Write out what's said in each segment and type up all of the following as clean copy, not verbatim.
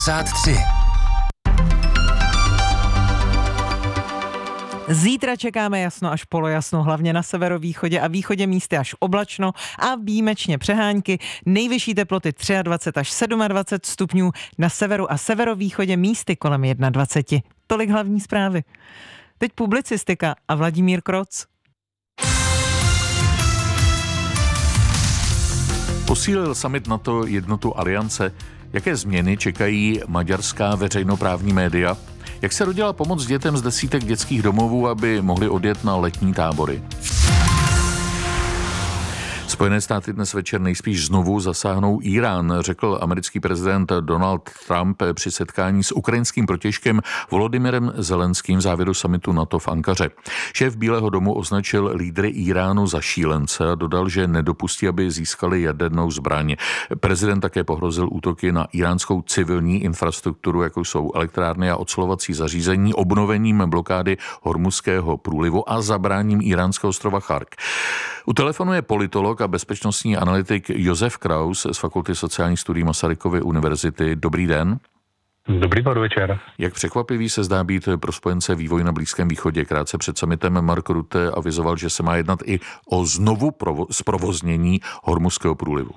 53. Zítra čekáme jasno až polojasno, hlavně na severovýchodě a východě místy až oblačno a výjimečně přehánky. Nejvyšší teploty 23 až 27 stupňů, na severu a severovýchodě místy kolem 21. Tolik hlavní zprávy. Teď publicistika a Vladimír Kroc. Posílil summit NATO jednotu aliance. Jaké změny čekají maďarská veřejnoprávní média? Jak se rodila pomoc dětem z desítek dětských domovů, aby mohli odjet na letní tábory? Spojené státy dnes večer nejspíš znovu zasáhnou Irán, řekl americký prezident Donald Trump při setkání s ukrajinským protějškem Volodymyrem Zelenským v závěru summitu NATO v Ankaře. Šéf Bílého domu označil lídry Iránu za šílence a dodal, že nedopustí, aby získali jadernou zbraň. Prezident také pohrozil útoky na iránskou civilní infrastrukturu, jako jsou elektrárny a ocelovací zařízení, obnovením blokády Hormuzského průlivu a zabráním iránského ostrova Chark. U telefonu je politolog a bezpečnostní analytik Josef Kraus z Fakulty sociálních studií Masarykovy univerzity. Dobrý den. Dobrý podvečer. Jak překvapivý se zdá být pro spojence vývoj na Blízkém východě? Krátce před summitem Mark Rutte avizoval, že se má jednat i o znovu zprovoznění Hormuzského průlivu.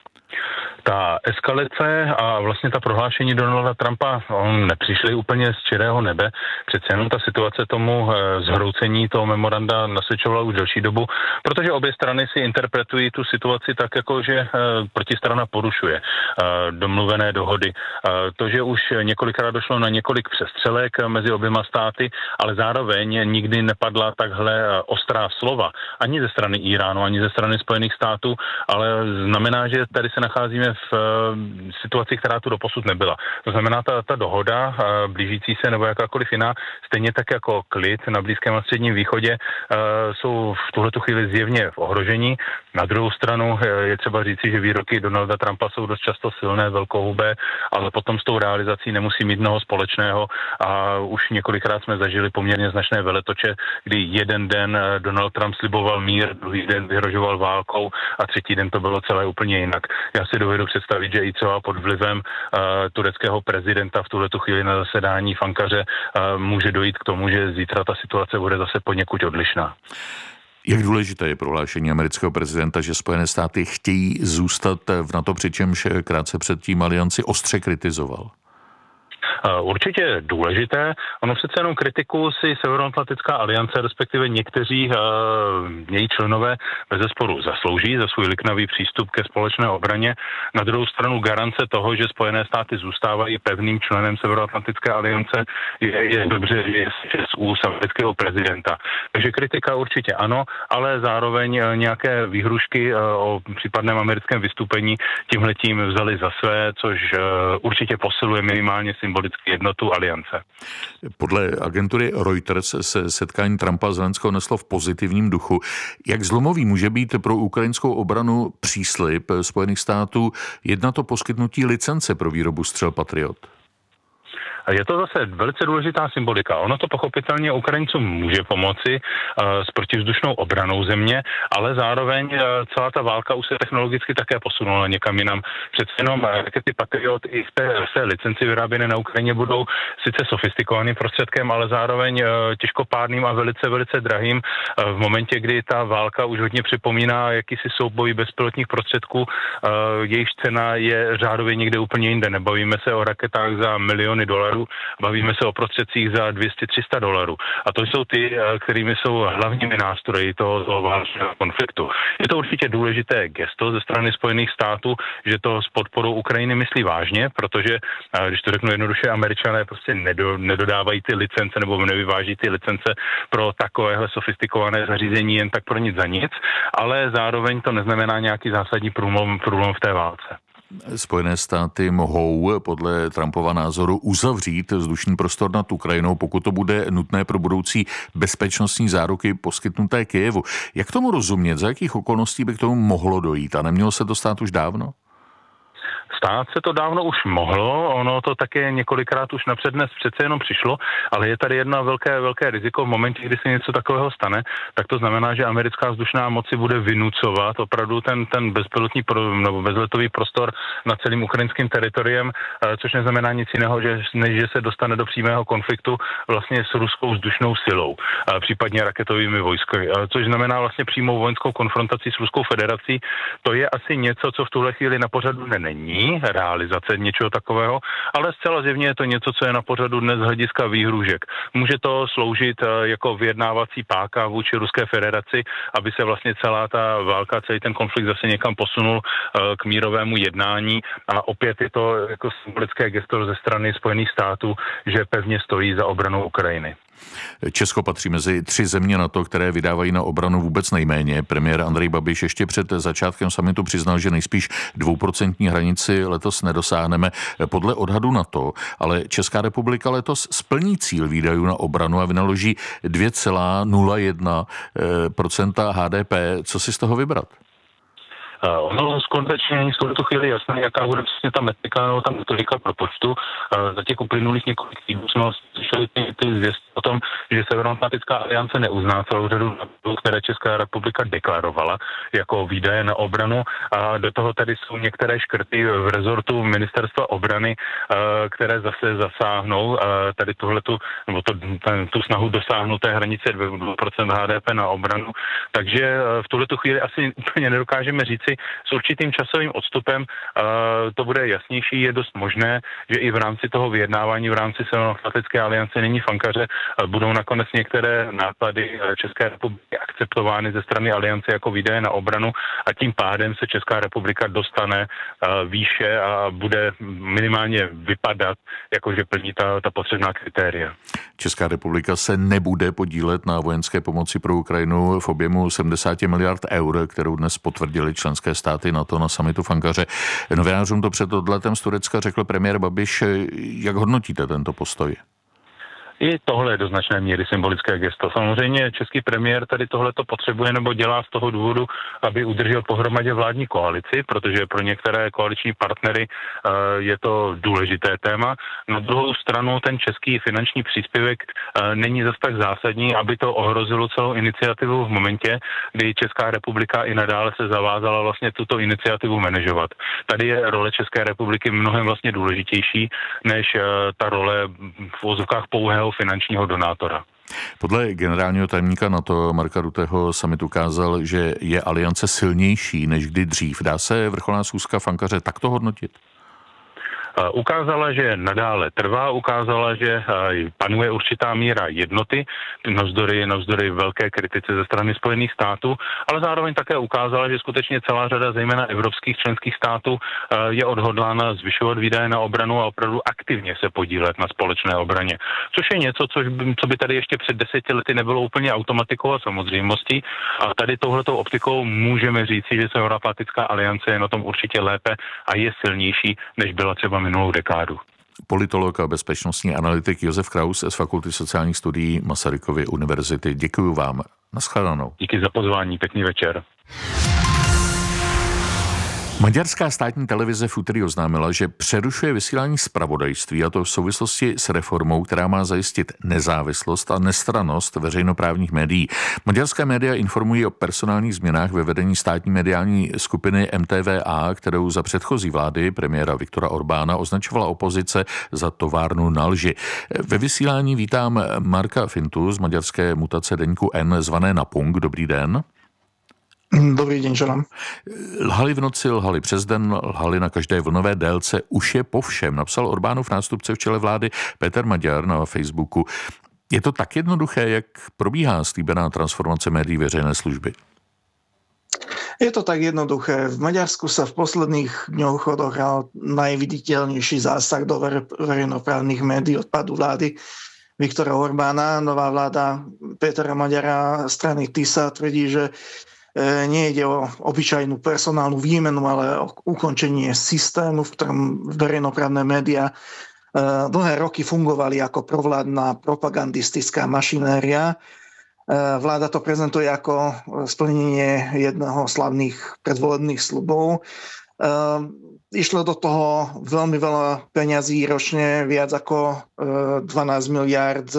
Ta eskalace a vlastně ta prohlášení Donalda Trumpa nepřišly úplně z čirého nebe. Přece jenom ta situace tomu zhroucení toho memoranda nasvědčovala už delší dobu, protože obě strany si interpretují tu situaci tak, jako že protistrana porušuje domluvené dohody. To, že už několikrát došlo na několik přestřelek mezi oběma státy, ale zároveň nikdy nepadla takhle ostrá slova ani ze strany Iránu, ani ze strany Spojených států, ale znamená, že tady se nacházíme v situaci, která tu doposud nebyla. To znamená, ta dohoda blížící se nebo jakákoliv jiná, stejně tak jako klid na Blízkém a Středním východě, jsou v tuhletu chvíli zjevně v ohrožení. Na druhou stranu je třeba říci, že výroky Donalda Trumpa jsou dost často silné, velkohubé, ale potom s tou realizací nemusí mít mnoho společného a už několikrát jsme zažili poměrně značné veletoče, kdy jeden den Donald Trump sliboval mír, druhý den vyhrožoval válkou a třetí den to bylo celé úplně jinak. Já si dovedu představit, že i třeba pod vlivem tureckého prezidenta v tuhletu chvíli na zasedání v Ankaře může dojít k tomu, že zítra ta situace bude zase poněkud odlišná. Jak důležité je prohlášení amerického prezidenta, že Spojené státy chtějí zůstat v NATO, přičemž krátce předtím alianci ostře kritizoval? Určitě důležité. Ono přece jenom kritiku si Severoatlantická aliance, respektive někteří její členové bezesporu zaslouží za svůj liknavý přístup ke společné obraně. Na druhou stranu garance toho, že Spojené státy zůstávají pevným členem Severoatlantické aliance, je dobře, že je z úst amerického prezidenta. Takže kritika určitě ano, ale zároveň nějaké výhrušky o případném americkém vystoupení tímhletím vzali za své, což určitě posiluje minimálně symbolicky jednotu aliance. Podle agentury Reuters se setkání Trumpa a Zelenského neslo v pozitivním duchu. Jak zlomový může být pro ukrajinskou obranu příslib Spojených států jednat o poskytnutí licence pro výrobu střel Patriot? Je to zase velice důležitá symbolika. Ono to pochopitelně Ukrajincům může pomoci s protivzdušnou obranou země, ale zároveň celá ta válka už se technologicky také posunula někam jinam. Přece jenom rakety Patriot i v té licenci vyráběné na Ukrajině budou sice sofistikovaným prostředkem, ale zároveň těžkopádným a velice, velice drahým. V momentě, kdy ta válka už hodně připomíná jakýsi souboj bezpilotních prostředků, jejich cena je řádově někde úplně jinde. Nebavíme se o raketách za miliony dolarů, bavíme se o prostředcích za $200-300. A to jsou ty, kterými jsou hlavními nástroji toho válečného konfliktu. Je to určitě důležité gesto ze strany Spojených států, že to s podporou Ukrajiny myslí vážně, protože, když to řeknu jednoduše, Američané prostě nedodávají ty licence nebo nevyváží ty licence pro takovéhle sofistikované zařízení jen tak pro nic za nic, ale zároveň to neznamená nějaký zásadní průlom v té válce. Spojené státy mohou podle Trumpova názoru uzavřít vzdušný prostor nad Ukrajinou, pokud to bude nutné pro budoucí bezpečnostní záruky poskytnuté Kyjevu. Jak tomu rozumět? Za jakých okolností by k tomu mohlo dojít? A nemělo se to stát už dávno? Stát se to dávno už mohlo, ono to také několikrát už na přednes přece jenom přišlo, ale je tady jedno velké riziko v momentě, kdy se něco takového stane, tak to znamená, že americká vzdušná moc si bude vynucovat opravdu ten bezpilotní nebo bezletový prostor nad celým ukrajinským teritoriem, což neznamená nic jiného, než že se dostane do přímého konfliktu vlastně s ruskou vzdušnou silou, případně raketovými vojsky, což znamená vlastně přímou vojenskou konfrontaci s Ruskou federací. To je asi něco, co v tuhle chvíli na pořadu není, realizace něčeho takového, ale zcela zjevně je to něco, co je na pořadu dnes z hlediska výhrůžek. Může to sloužit jako vyjednávací páka vůči Ruské federaci, aby se vlastně celá ta válka, celý ten konflikt zase někam posunul k mírovému jednání a opět je to jako symbolické gesto ze strany Spojených států, že pevně stojí za obranou Ukrajiny. Česko patří mezi 3 země NATO, které vydávají na obranu vůbec nejméně. Premiér Andrej Babiš ještě před začátkem summitu přiznal, že nejspíš 2% hranici letos nedosáhneme podle odhadu NATO, ale Česká republika letos splní cíl výdajů na obranu a vynaloží 2,01% HDP. Co si z toho vybrat? Ono skutečně není v tuto chvíli jasné, jaká bude přesně ta metrika nebo ta metodika propočtu. Za těch uplynulých několik týdnů jsme slyšeli ty zvěsti o tom, že Severoatlantická aliance neuzná celou řadu nákladů, které Česká republika deklarovala jako výdaje na obranu a do toho tady jsou některé škrty v rezortu ministerstva obrany, které zase zasáhnou tady tuhletu, nebo tu snahu dosáhnout té hranice 2% HDP na obranu. Takže v tuhletu chvíli asi úplně nedokážeme říci, s určitým časovým odstupem to bude jasnější, je dost možné, že i v rámci toho vyjednávání v rámci Severoatlantické aliance nyní fankaře budou nakonec některé náklady České republiky akceptovány ze strany aliance jako výdaje na obranu a tím pádem se Česká republika dostane výše a bude minimálně vypadat, jakože plní ta potřebná kritéria. Česká republika se nebude podílet na vojenské pomoci pro Ukrajinu v objemu 70 miliard eur, kterou dnes potvrdili členské státy NATO na summitu v Ankaře. Novinářům to před odletem z Turecka řekl premiér Babiš. Jak hodnotíte tento postoj? I tohle je do značné míry symbolické gesto. Samozřejmě český premiér tady tohleto potřebuje nebo dělá z toho důvodu, aby udržel pohromadě vládní koalici, protože pro některé koaliční partnery je to důležité téma. Na druhou stranu ten český finanční příspěvek není zas tak zásadní, aby to ohrozilo celou iniciativu v momentě, kdy Česká republika i nadále se zavázala vlastně tuto iniciativu manažovat. Tady je role České republiky mnohem vlastně důležitější než ta role v uvozovkách pouhého finančního donátora. Podle generálního tajemníka NATO Marka Rutteho summit ukázal, že je aliance silnější než kdy dřív. Dá se vrcholná schůzka v Ankaře takto hodnotit? Ukázala, že nadále trvá, ukázala, že panuje určitá míra jednoty, navzdory velké kritice ze strany Spojených států, ale zároveň také ukázala, že skutečně celá řada zejména evropských členských států je odhodlána zvyšovat výdaje na obranu a opravdu aktivně se podílet na společné obraně. Což je něco, co by tady ještě před 10 lety nebylo úplně automatikou a samozřejmostí. A tady touhletou optikou můžeme říci, že Severoatlantická aliance je na tom určitě lépe a je silnější, než byla třeba minulou dekádu. Politolog a bezpečnostní analytik Josef Kraus z Fakulty sociálních studií Masarykovy univerzity. Děkuji vám. Naschledanou. Díky za pozvání, pěkný večer. Maďarská státní televize v úterý oznámila, že přerušuje vysílání zpravodajství, a to v souvislosti s reformou, která má zajistit nezávislost a nestrannost veřejnoprávních médií. Maďarské média informují o personálních změnách ve vedení státní mediální skupiny MTVA, kterou za předchozí vlády premiéra Viktora Orbána označovala opozice za továrnu na lži. Ve vysílání vítám Marka Fintu z maďarské mutace deníku N zvané Napunk. Dobrý den. Dobrý den, želám. Lhali v noci, lhali přes den, lhali na každé vlnové délce, už je po všem, napsal Orbánův nástupce v čele vlády Péter Maďar na Facebooku. Je to tak jednoduché, jak probíhá slíbená transformace médií veřejné služby? Je to tak jednoduché. V Maďarsku sa v posledných dňoch odohral najviditeľnejší zásah do verejnoprávnych médií od pádu vlády Viktora Orbána. Nová vláda Pétera Maďara strany TISA tvrdí, že nie ide o obyčajnú personálnu výmenu, ale o ukončenie systému, v ktorom verejnoprávne médiá dlhé roky fungovali ako provládna propagandistická mašinéria. Vláda to prezentuje ako splnenie jedného z hlavných predvolebných sľubov Išlo do toho veľmi veľa peňazí ročne, viac ako 12 miliárd.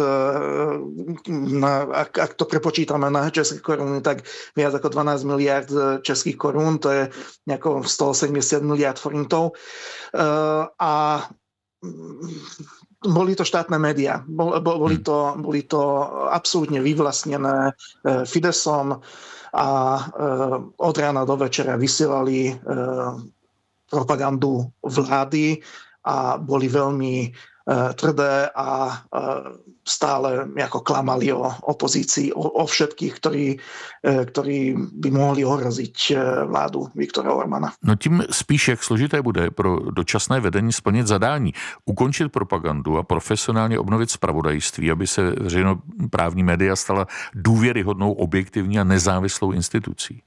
Ak to prepočítame na české koruny, tak viac ako 12 miliárd českých korún, to je nejako 180 miliárd forintov. A boli to štátne médiá. Boli to absolútne vyvlastnené Fidesom a od rána do večera vysielali propagandu vlády a boli veľmi tvrdé a stále ako klamali o opozícii, o všetkých, ktorí by mohli ohroziť vládu Viktora Orbána. No tím spíš, jak složité bude pro dočasné vedení splnit zadání, ukončit propagandu a profesionálně obnovit zpravodajství, aby se veřejnoprávní média stala důvěryhodnou, objektivní a nezávislou institucí.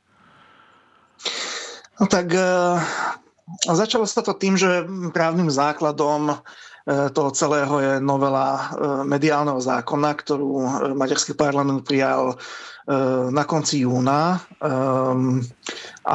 No tak začalo sa to tým, že právnym základom toho celého je novela mediálneho zákona, ktorú maďarský parlament prijal na konci júna a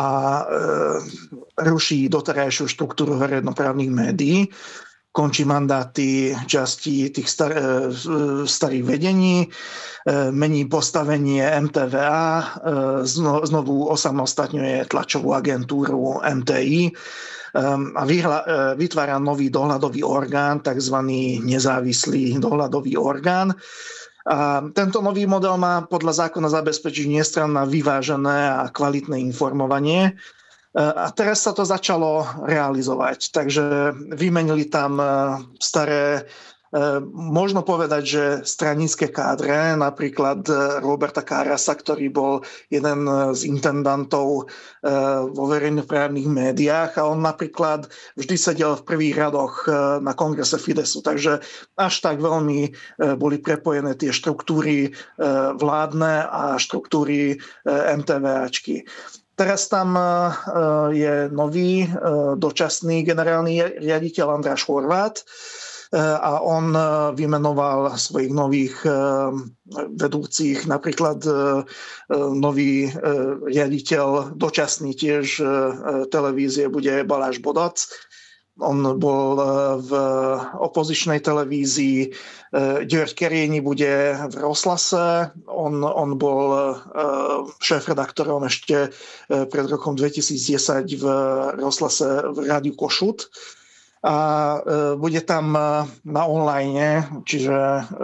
ruší doterajšiu štruktúru verejnoprávnych médií, končí mandáty časti tých starých vedení, mení postavenie MTVA, znovu osamostatňuje tlačovú agentúru MTI a vytvára nový dohľadový orgán, tzv. Nezávislý dohľadový orgán. A tento nový model má podľa zákona zabezpečiť nestranné, vyvážené a kvalitné informovanie. A teraz sa to začalo realizovať. Takže vymenili tam staré, možno povedať, že stranické kádre, napríklad Roberta Karasa, ktorý bol jeden z intendantov vo verejnoprávnych médiách a on napríklad vždy sedel v prvých radoch na kongrese Fidesu. Takže až tak veľmi boli prepojené tie štruktúry vládne a štruktúry MTVAčky. Teraz tam je nový dočasný generálny riaditeľ Andráš Horvát a on vymenoval svojich nových vedúcich, napríklad nový riaditeľ dočasný tiež televízie bude Baláš Bodac. On bol v opozičnej televízii, György Kerényi bude v Rozhlase, on bol šéfredaktorom ešte pred rokom 2010 v Rozhlase v Rádiu Košut a bude tam na online, čiže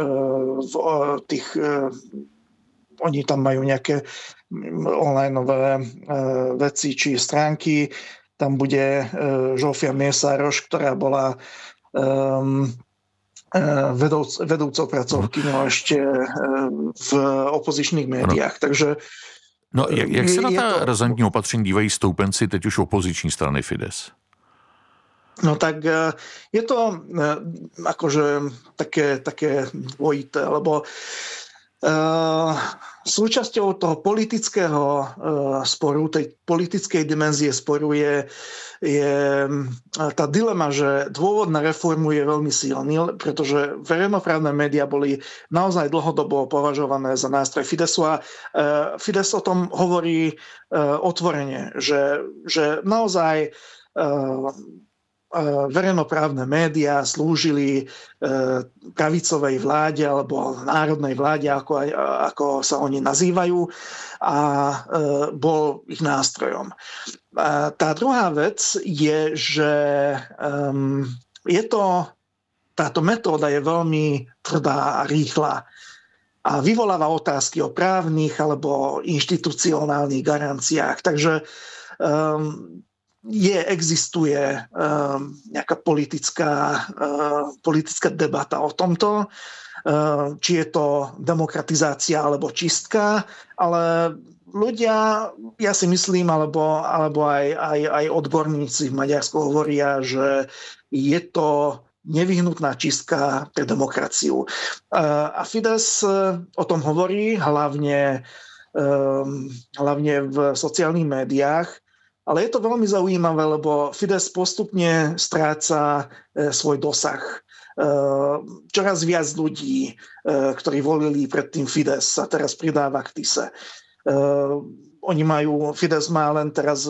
oni tam majú nejaké onlineové veci či stránky. Tam bude Zsófia Mészáros, ktorá bola vedoucou pracovkyňou ešte v opozičních médiách. Takže no, jak se na ta razantní opatření dívají stoupenci teď už opoziční strany Fides? No tak je to akože také dvojité, lebo súčasťou toho politického sporu, tej politickej dimenzie sporu je tá dilema, že dôvod na reformu je veľmi silný, pretože verejnoprávne médiá boli naozaj dlhodobo považované za nástroj Fidesu a Fides o tom hovorí otvorene, že naozaj verejnoprávne médiá slúžili pravicovej vláde alebo národnej vláde, ako sa oni nazývajú, a bol ich nástrojom. Tá druhá vec je, že táto metóda je veľmi tvrdá a rýchla a vyvoláva otázky o právnych alebo inštitucionálnych garanciách. Takže existuje nejaká politická debata o tomto, či je to demokratizácia alebo čistka, ale ľudia, ja si myslím, alebo aj odborníci v Maďarsku hovoria, že je to nevyhnutná čistka pre demokraciu. A Fides o tom hovorí hlavne v sociálnych médiách. Ale je to veľmi zaujímavé, lebo Fides postupne stráca svoj dosah. Čoraz viac ľudí, ktorí volili predtým Fides, sa teraz pridáva k TISE. oni majú, Fides má len teraz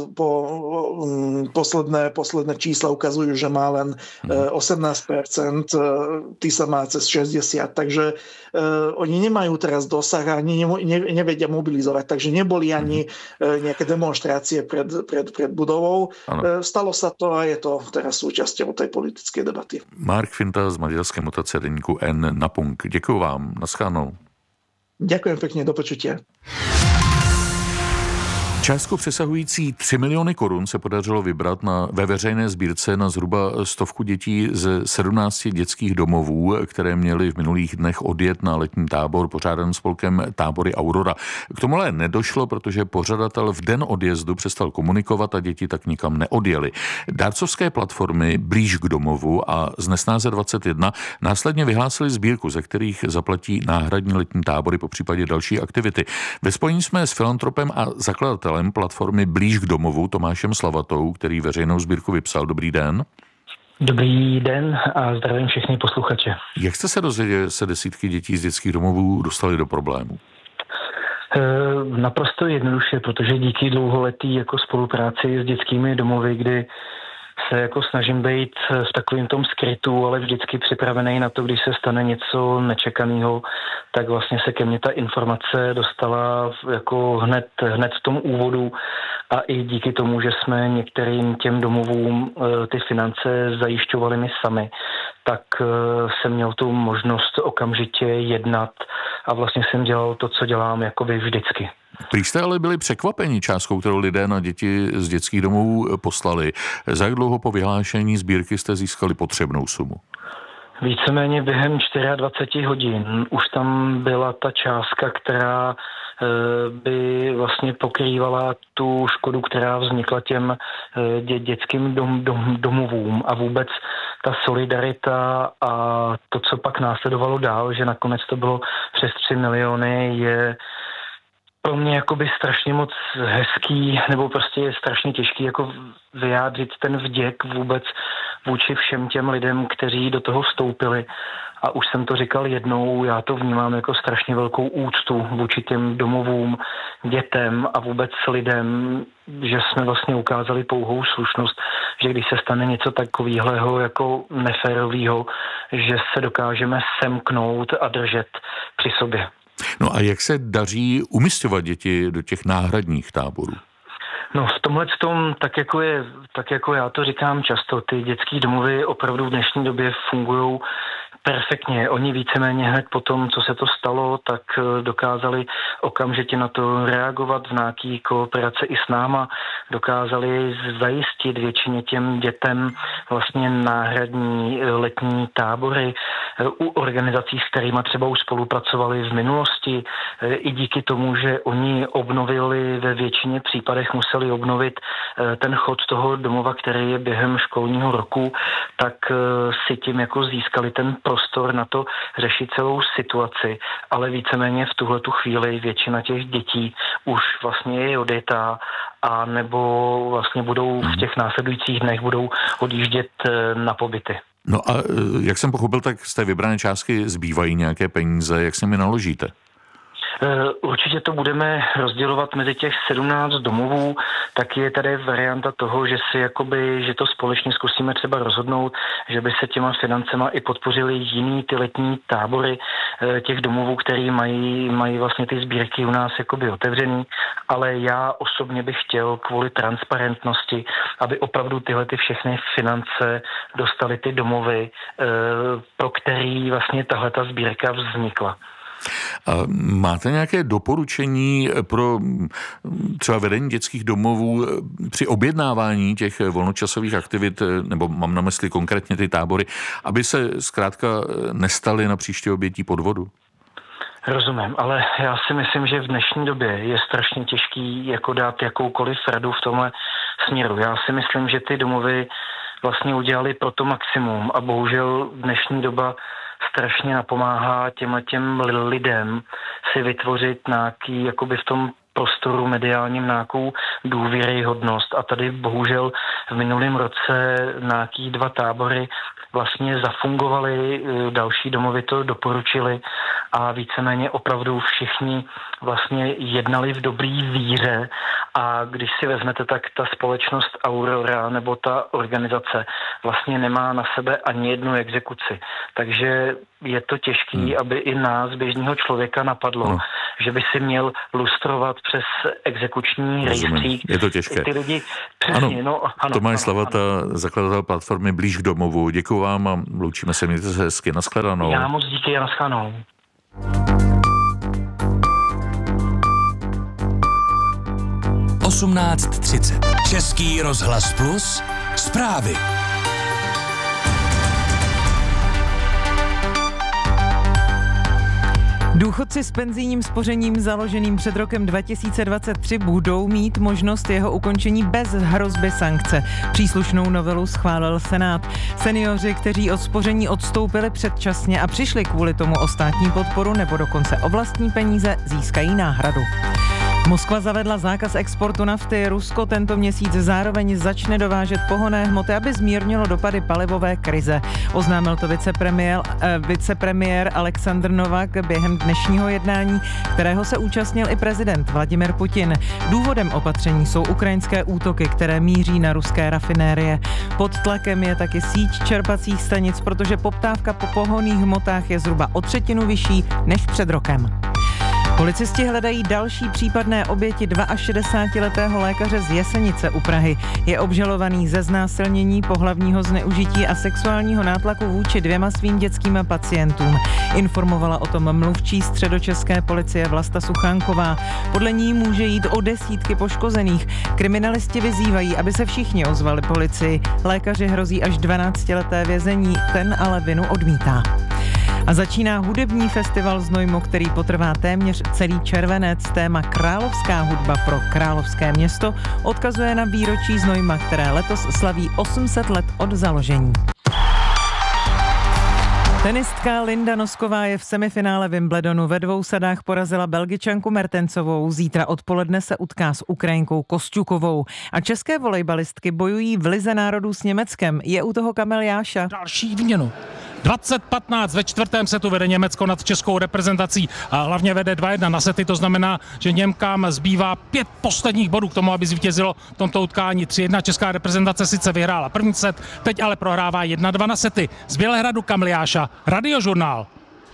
posledné čísla ukazujú, že má len 18%, TISA má cez 60%, takže oni nemajú teraz dosah a ani nevedia mobilizovať, takže neboli ani nejaké demonštrácie pred budovou. Stalo sa to a je to teraz súčasťou tej politickej debaty. Mark Finta z maďarského mutace deníku N na Punk. Děkuju vám, naschledanou. Ďakujem pekne, do počutia. Částku přesahující 3 miliony korun se podařilo vybrat ve veřejné sbírce na zhruba 100 dětí ze 17 dětských domovů, které měly v minulých dnech odjet na letní tábor pořádaný spolkem Tábory Aurora. K tomu ale nedošlo, protože pořadatel v den odjezdu přestal komunikovat a děti tak nikam neodjeli. Dárcovské platformy Blíž k domovu a z Nesnáze 21 následně vyhlásili sbírku, ze kterých zaplatí náhradní letní tábory, popřípadě další aktivity. Ve spojení jsme s filantropem a zakladatelem platformy Blíž k domovu Tomášem Slavatou, který veřejnou sbírku vypsal. Dobrý den. Dobrý den a zdravím všechny posluchače. Jak jste se dozvěděli, že se desítky dětí z dětských domovů dostali do problému? Naprosto jednoduše, protože díky dlouholetý jako spolupráci s dětskými domovy, kdy se jako snažím být v takovým tom skrytu, ale vždycky připravený na to, když se stane něco nečekaného, tak vlastně se ke mně ta informace dostala jako hned v tom úvodu a i díky tomu, že jsme některým těm domovům ty finance zajišťovali my sami, tak jsem měl tu možnost okamžitě jednat a vlastně jsem dělal to, co dělám jakoby vždycky. Prý jste ale byli překvapeni částkou, kterou lidé na děti z dětských domovů poslali. Za jak dlouho po vyhlášení sbírky jste získali potřebnou sumu? Víceméně během 24 hodin už tam byla ta částka, která by vlastně pokrývala tu škodu, která vznikla těm dětským domovům a vůbec ta solidarita a to, co pak následovalo dál, že nakonec to bylo přes 3 miliony, je pro mě jakoby strašně moc hezký, nebo prostě je strašně těžký jako vyjádřit ten vděk vůbec vůči všem těm lidem, kteří do toho vstoupili. A už jsem to říkal jednou, já to vnímám jako strašně velkou úctu vůči těm domovům, dětem a vůbec lidem, že jsme vlastně ukázali pouhou slušnost, že když se stane něco takového jako neférového, že se dokážeme semknout a držet při sobě. No a jak se daří umisťovat děti do těch náhradních táborů? No v tomhle tom, tak jako já to říkám často, ty dětský domovy opravdu v dnešní době fungujou perfektně. Oni víceméně hned po tom, co se to stalo, tak dokázali okamžitě na to reagovat v nějaký kooperace i s náma. Dokázali zajistit většině těm dětem vlastně náhradní letní tábory u organizací, s kterými třeba už spolupracovali v minulosti. I díky tomu, že oni obnovili, ve většině případech museli obnovit ten chod toho domova, který je během školního roku, tak si tím jako získali ten prostor na to řešit celou situaci, ale víceméně v tuhletu chvíli většina těch dětí už vlastně je odjetá a nebo vlastně budou v těch následujících dnech budou odjíždět na pobyty. No a jak jsem pochopil, tak z té vybrané částky zbývají nějaké peníze, jak s nimi naložíte? Určitě to budeme rozdělovat mezi těch 17 domovů, tak je tady varianta toho, že že to společně zkusíme třeba rozhodnout, že by se těma financema i podpořili jiný ty letní tábory těch domovů, který mají vlastně ty sbírky u nás jakoby otevřený, ale já osobně bych chtěl kvůli transparentnosti, aby opravdu tyhle ty všechny finance dostaly ty domovy, pro který vlastně tahleta sbírka vznikla. A máte nějaké doporučení pro třeba vedení dětských domovů při objednávání těch volnočasových aktivit, nebo mám na mysli konkrétně ty tábory, aby se zkrátka nestaly na příště obětí podvodu? Rozumím, ale já si myslím, že v dnešní době je strašně těžký jako dát jakoukoliv radu v tomhle směru. Já si myslím, že ty domovy vlastně udělali pro to maximum a bohužel dnešní doba strašně napomáhá těm lidem si vytvořit nějaký, jakoby v tom prostoru mediálním nějakou důvěryhodnost. A tady bohužel v minulém roce nějaký 2 tábory vlastně zafungovaly, další domovy to doporučili a víceméně opravdu všichni vlastně jednali v dobrý víře a když si vezmete, tak ta společnost Aurora nebo ta organizace vlastně nemá na sebe ani jednu exekuci. Takže je to těžký, aby i nás, běžného člověka, napadlo, že by si měl lustrovat přes exekuční rejstřík. Je to těžké. Ty lidi, přesně, ano. Tomáš Slavata, zakladatel platformy Blíž k domovu. Děkuju vám a loučíme se, mějte se hezky. Nashledanou. Já moc díky a nashledanou. Český rozhlas Plus, zprávy. Důchodci s penzijním spořením založeným před rokem 2023 budou mít možnost jeho ukončení bez hrozby sankce. Příslušnou novelu schválil Senát. Seniori, kteří od spoření odstoupili předčasně a přišli kvůli tomu o státní podporu nebo dokonce o vlastní peníze, získají náhradu. Moskva zavedla zákaz exportu nafty. Rusko tento měsíc zároveň začne dovážet pohonné hmoty, aby zmírnilo dopady palivové krize. Oznámil to vicepremiér Alexandr Novak během dnešního jednání, kterého se účastnil i prezident Vladimir Putin. Důvodem opatření jsou ukrajinské útoky, které míří na ruské rafinérie. Pod tlakem je taky síť čerpacích stanic, protože poptávka po pohonných hmotách je zhruba o 1/3 vyšší než před rokem. Policisti hledají další případné oběti 62letého lékaře z Jesenice u Prahy. Je obžalovaný ze znásilnění, pohlavního zneužití a sexuálního nátlaku vůči 2 svým dětským pacientům. Informovala o tom mluvčí středočeské policie Vlasta Suchánková. Podle ní může jít o desítky poškozených. Kriminalisti vyzývají, aby se všichni ozvali policii. Lékaři hrozí až 12leté vězení, ten ale vinu odmítá. A začíná hudební festival Znojmo, který potrvá téměř celý červenec. Téma Královská hudba pro královské město odkazuje na výročí Znojma, které letos slaví 800 let od založení. Tenistka Linda Nosková je v semifinále Wimbledonu. Ve 2 sadách porazila Belgičanku Mertensovou. Zítra odpoledne se utká s Ukrajinkou Kosťukovou. A české volejbalistky bojují v Lize národů s Německem. Je u toho Kamil Jáša. Další výměnu. 20-15 ve 4. setu vede Německo nad českou reprezentací a hlavně vede 2-1 na sety, to znamená, že Němkám zbývá 5 posledních bodů k tomu, aby zvítězilo v tomto utkání. 3-1 česká reprezentace sice vyhrála první set, teď ale prohrává 1-2 na sety. Z Bělehradu Kamil Jáša, Radiožurnál.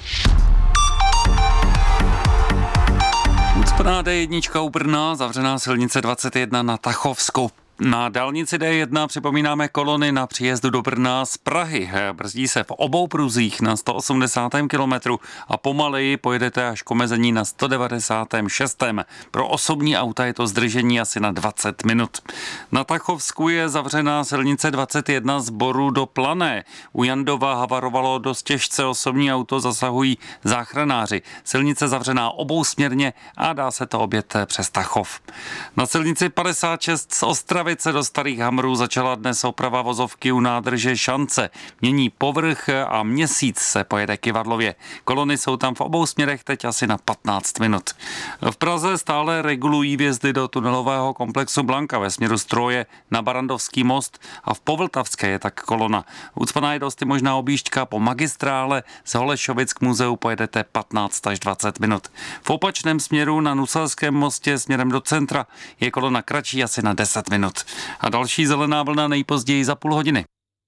Ucpaná D1 u Brna, zavřená silnice 21 na Tachovsku. Na dálnici D1 připomínáme kolony na příjezdu do Brna z Prahy. Brzdí se v obou pruzích na 180. kilometru a pomaleji pojedete až k omezení na 196. Pro osobní auta je to zdržení asi na 20 minut. Na Tachovsku je zavřená silnice 21 z Boru do Plané. U Jandova havarovalo dost těžce osobní auto, zasahují záchranáři. Silnice zavřená obousměrně a dá se to objet přes Tachov. Na silnici 56 z Ostravy do Starých Hamrů začala dnes oprava vozovky u nádrže Šance. Mění povrch a měsíc se pojede Kyvadlově. Kolony jsou tam v obou směrech teď asi na 15 minut. V Praze stále regulují vjezdy do tunelového komplexu Blanka ve směru Stroje na Barandovský most a v Povltavské je tak kolona. Ucpaná je dosti možná objížďka po magistrále, z Holešovic k muzeu pojedete 15 až 20 minut. V opačném směru na Nuselském mostě směrem do centra je kolona kratší asi na 10 minut. A další zelená vlna nejpozději za půl hodiny.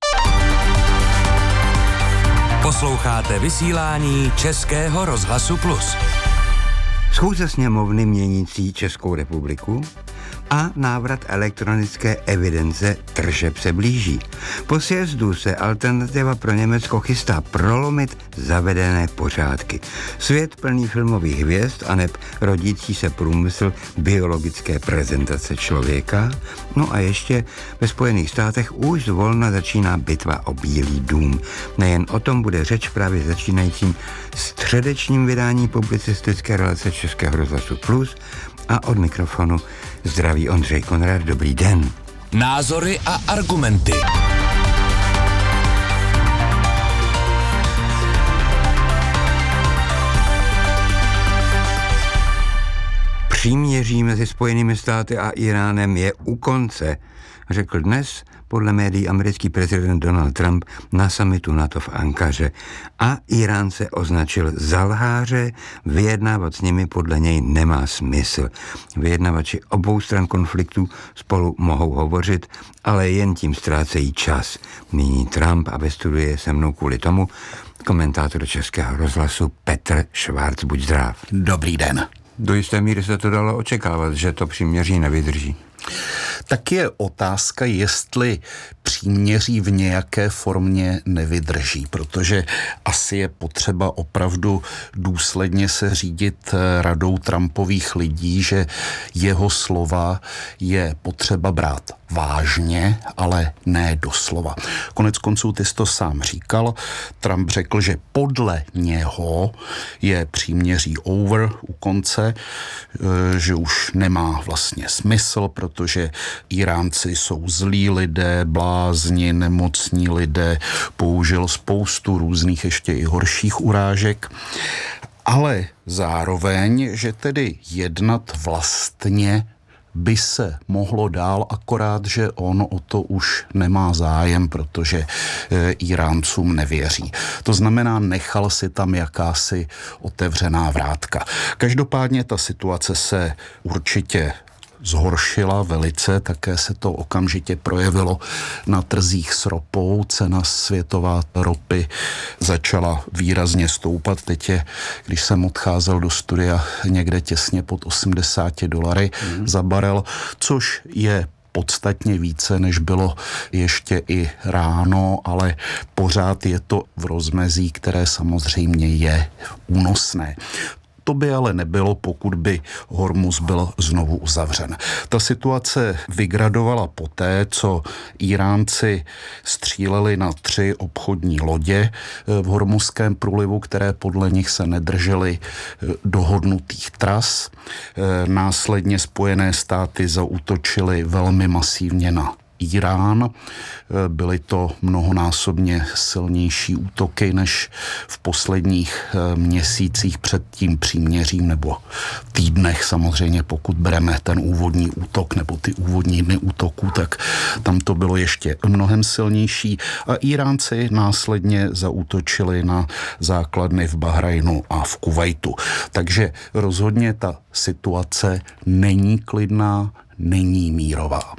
Posloucháte vysílání Českého rozhlasu Plus. Schůze sněmovny měnící Českou republiku a návrat elektronické evidence tržeb se blíží. Po sjezdu se Alternativa pro Německo chystá prolomit zavedené pořádky. Svět plný filmových hvězd aneb rodící se průmysl biologické prezentace člověka. No a ještě ve Spojených státech už zvolna začíná bitva o Bílý dům. Nejen o tom bude řeč právě začínajícím středečním vydání publicistické relace Českého rozhlasu Plus a od mikrofonu zdraví Ondřej Konrad. Dobrý den. Názory a argumenty. Příměří mezi Spojenými státy a Iránem je u konce, řekl dnes podle médií americký prezident Donald Trump na summitu NATO v Ankaře a Irán se označil za lháře, vyjednávat s nimi podle něj nemá smysl. Vyjednavači obou stran konfliktu spolu mohou hovořit, ale jen tím ztrácejí čas. Míní Trump a ve studiu je se mnou kvůli tomu komentátor Českého rozhlasu Petr Švárc. Buď zdrav. Dobrý den. Do jisté míry se to dalo očekávat, že to příměří nevydrží. Tak je otázka, jestli příměří v nějaké formě nevydrží, protože asi je potřeba opravdu důsledně se řídit radou Trumpových lidí, že jeho slova je potřeba brát vážně, ale ne doslova. Konec konců ty jsi to sám říkal. Trump řekl, že podle něho je příměří over, u konce, že už nemá vlastně smysl, protože Iránci jsou zlí lidé, blázni, nemocní lidé, použil spoustu různých ještě i horších urážek, ale zároveň, že tedy jednat vlastně by se mohlo dál, akorát, že on o to už nemá zájem, protože Iráncům nevěří. To znamená, nechal si tam jakási otevřená vrátka. Každopádně ta situace se určitě zhoršila velice, také se to okamžitě projevilo na trzích s ropou. Cena světová ropy začala výrazně stoupat. Teď je, když jsem odcházel do studia, někde těsně pod $80 za barel, což je podstatně více, než bylo ještě i ráno, ale pořád je to v rozmezí, které samozřejmě je únosné. To by ale nebylo, pokud by Hormuz byl znovu uzavřen. Ta situace vygradovala poté, co Iránci stříleli na 3 obchodní lodě v Hormuzském průlivu, které podle nich se nedržely dohodnutých tras. Následně Spojené státy zaútočily velmi masivně na Irán. Byly to mnohonásobně silnější útoky než v posledních měsících před tím příměřím, nebo týdnech samozřejmě, pokud bereme ten úvodní útok nebo ty úvodní dny útoků, tak tam to bylo ještě mnohem silnější a Iránci následně zaútočili na základny v Bahrajnu a v Kuvajtu. Takže rozhodně ta situace není klidná, není mírová.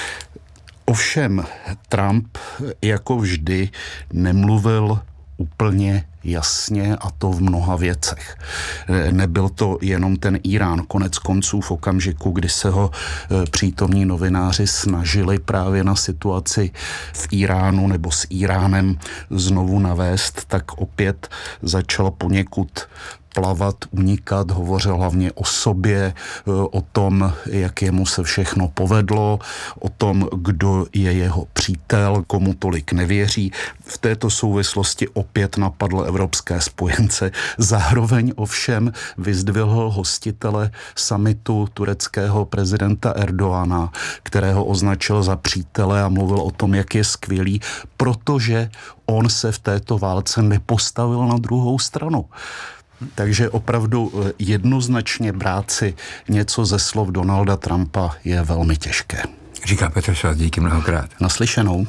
Ovšem Trump jako vždy nemluvil úplně jasně, a to v mnoha věcech. Nebyl to jenom ten Irán. Konec konců v okamžiku, kdy se ho přítomní novináři snažili právě na situaci v Iránu nebo s Iránem znovu navést, tak opět začal poněkud plavat, unikat, hovořil hlavně o sobě, o tom, jak jemu se všechno povedlo, o tom, kdo je jeho přítel, komu tolik nevěří. V této souvislosti opět napadl evropské spojence. Zároveň ovšem vyzdvihl hostitele summitu tureckého prezidenta Erdoana, kterého označil za přítele a mluvil o tom, jak je skvělý, protože on se v této válce nepostavil na druhou stranu. Takže opravdu jednoznačně brát si něco ze slov Donalda Trumpa je velmi těžké. Říká Petr Švác, díky mnohokrát. Naslyšenou.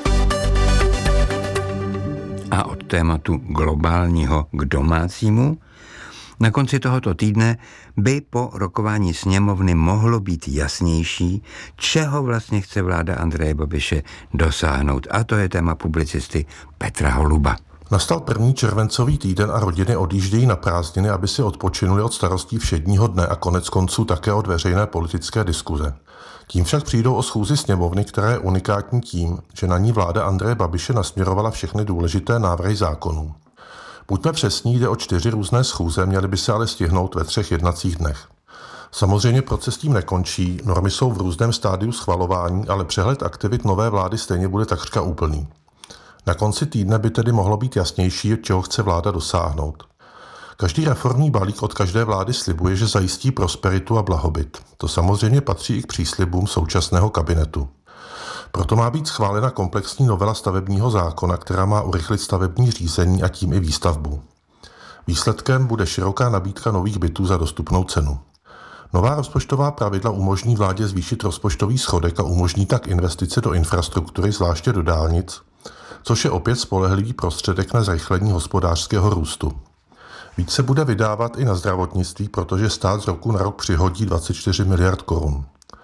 A od tématu globálního k domácímu. Na konci tohoto týdne by po rokování sněmovny mohlo být jasnější, čeho vlastně chce vláda Andreje Babiše dosáhnout. A to je téma publicisty Petra Holuba. Nastal 1. červencový týden a rodiny odjíždějí na prázdniny, aby si odpočinuli od starostí všedního dne a konec konců také od veřejné politické diskuze. Tím však přijdou o schůzi sněmovny, která je unikátní tím, že na ní vláda Andreje Babiše nasměrovala všechny důležité návrhy zákonů. Buďme přesní, jde o 4 různé schůze, měly by se ale stihnout ve 3 jednacích dnech. Samozřejmě proces tím nekončí, normy jsou v různém stádiu schvalování, ale přehled aktivit nové vlády stejně bude takřka úplný. Na konci týdne by tedy mohlo být jasnější, čeho chce vláda dosáhnout. Každý reformní balík od každé vlády slibuje, že zajistí prosperitu a blahobyt. To samozřejmě patří i k příslibům současného kabinetu. Proto má být schválena komplexní novela stavebního zákona, která má urychlit stavební řízení a tím i výstavbu. Výsledkem bude široká nabídka nových bytů za dostupnou cenu. Nová rozpočtová pravidla umožní vládě zvýšit rozpočtový schodek a umožní tak investice do infrastruktury, zvláště do dálnic, což je opět spolehlivý prostředek na zrychlení hospodářského růstu. Víc se bude vydávat i na zdravotnictví, protože stát z roku na rok přihodí 24 miliard korun.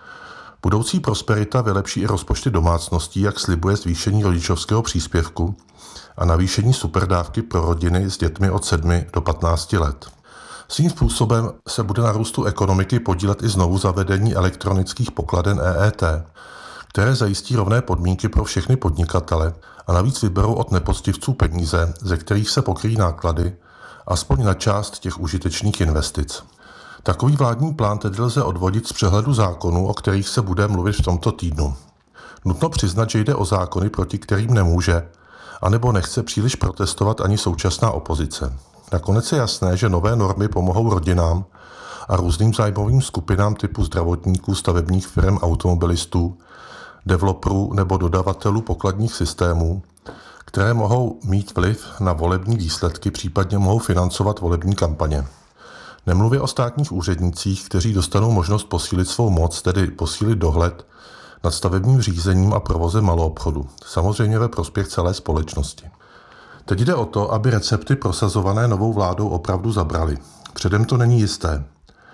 Budoucí prosperita vylepší i rozpočty domácností, jak slibuje zvýšení rodičovského příspěvku a navýšení superdávky pro rodiny s dětmi od 7 do 15 let. Svým způsobem se bude na růstu ekonomiky podílet i znovu zavedení elektronických pokladen EET, které zajistí rovné podmínky pro všechny podnikatele a navíc vyberou od nepoctivců peníze, ze kterých se pokryjí náklady, aspoň na část těch užitečných investic. Takový vládní plán tedy lze odvodit z přehledu zákonů, o kterých se bude mluvit v tomto týdnu. Nutno přiznat, že jde o zákony, proti kterým nemůže, anebo nechce příliš protestovat ani současná opozice. Nakonec je jasné, že nové normy pomohou rodinám a různým zájmovým skupinám typu zdravotníků, stavebních firm, automobilistů, developerů nebo dodavatelů pokladních systémů, které mohou mít vliv na volební výsledky, případně mohou financovat volební kampaně. Nemluvě o státních úřednících, kteří dostanou možnost posílit svou moc, tedy posílit dohled nad stavebním řízením a provozem maloobchodu, samozřejmě ve prospěch celé společnosti. Teď jde o to, aby recepty prosazované novou vládou opravdu zabraly. Předem to není jisté.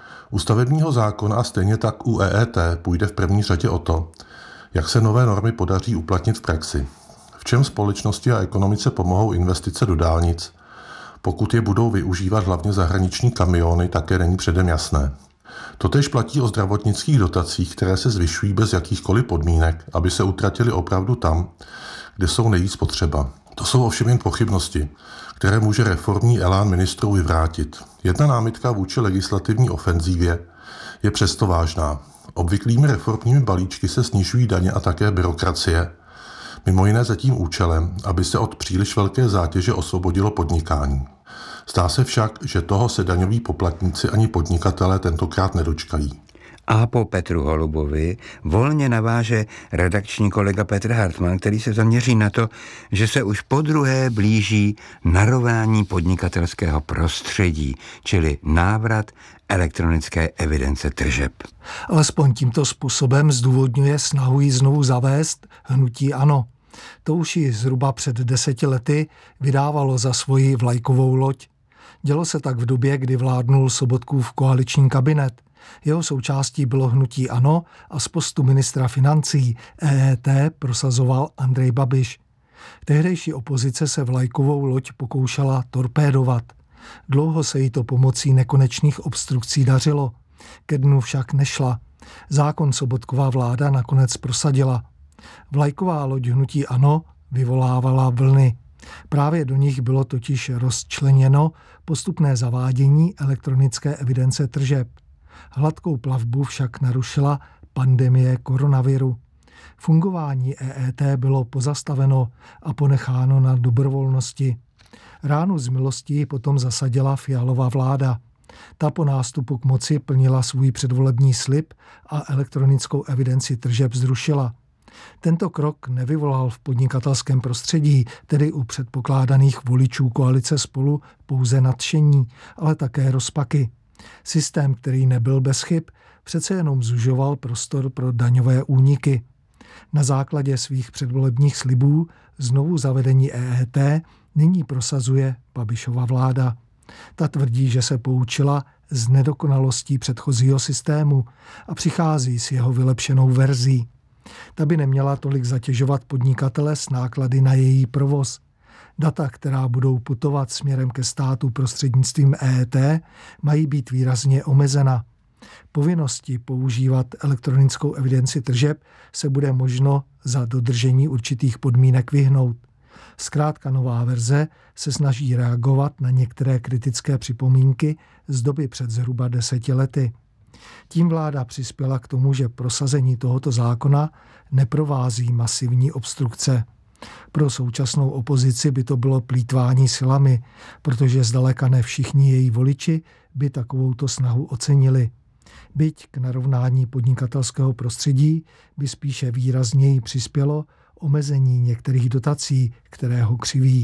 U stavebního zákona a stejně tak u EET půjde v první řadě o to, jak se nové normy podaří uplatnit v praxi. V čem společnosti a ekonomice pomohou investice do dálnic, pokud je budou využívat hlavně zahraniční kamiony, také není předem jasné. Totéž platí o zdravotnických dotacích, které se zvyšují bez jakýchkoliv podmínek, aby se utratily opravdu tam, kde jsou nejvíc potřeba. To jsou ovšem jen pochybnosti, které může reformní elán ministrů vyvrátit. Jedna námitka vůči legislativní ofenzívě je přesto vážná. Obvyklými reformními balíčky se snižují daně a také byrokracie, mimo jiné za tím účelem, aby se od příliš velké zátěže osvobodilo podnikání. Zdá se však, že toho se daňoví poplatníci ani podnikatelé tentokrát nedočkají. A po Petru Holubovi volně naváže redakční kolega Petr Hartmann, který se zaměří na to, že se už podruhé blíží narovnání podnikatelského prostředí, čili návrat elektronické evidence tržeb. Alespoň tímto způsobem zdůvodňuje snahu ji znovu zavést hnutí ANO. To už ji zhruba před 10 lety vydávalo za svoji vlajkovou loď. Dělo se tak v době, kdy vládnul Sobotkův koaliční kabinet. Jeho součástí bylo hnutí ANO a z postu ministra financí EET prosazoval Andrej Babiš. Tehdejší opozice se vlajkovou loď pokoušela torpédovat. Dlouho se jí to pomocí nekonečných obstrukcí dařilo. Ke dnu však nešla. Zákon Sobotkova vláda nakonec prosadila. Vlajková loď hnutí ANO vyvolávala vlny. Právě do nich bylo totiž rozčleněno postupné zavádění elektronické evidence tržeb. Hladkou plavbu však narušila pandemie koronaviru. Fungování EET bylo pozastaveno a ponecháno na dobrovolnosti. Ránu z milosti potom zasadila Fialova vláda. Ta po nástupu k moci plnila svůj předvolební slib a elektronickou evidenci tržeb zrušila. Tento krok nevyvolal v podnikatelském prostředí, tedy u předpokládaných voličů koalice Spolu, pouze nadšení, ale také rozpaky. Systém, který nebyl bez chyb, přece jenom zužoval prostor pro daňové úniky. Na základě svých předvolebních slibů znovu zavedení EET nyní prosazuje Babišova vláda. Ta tvrdí, že se poučila z nedokonalostí předchozího systému a přichází s jeho vylepšenou verzí. Ta by neměla tolik zatěžovat podnikatele s náklady na její provoz. Data, která budou putovat směrem ke státu prostřednictvím EET, mají být výrazně omezena. Povinnosti používat elektronickou evidenci tržeb se bude možno za dodržení určitých podmínek vyhnout. Zkrátka nová verze se snaží reagovat na některé kritické připomínky z doby před zhruba 10 lety. Tím vláda přispěla k tomu, že prosazení tohoto zákona neprovází masivní obstrukce. Pro současnou opozici by to bylo plýtvání silami, protože zdaleka ne všichni její voliči by takovouto snahu ocenili. Byť k narovnání podnikatelského prostředí by spíše výrazněji přispělo omezení některých dotací, které ho křiví.